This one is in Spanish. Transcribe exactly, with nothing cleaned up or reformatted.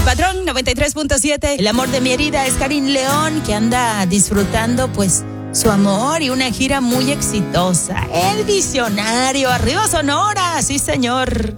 Patrón noventa y tres punto siete. El amor de mi herida es Karin León, que anda disfrutando pues su amor y una gira muy exitosa. El visionario, arriba Sonora, sí señor.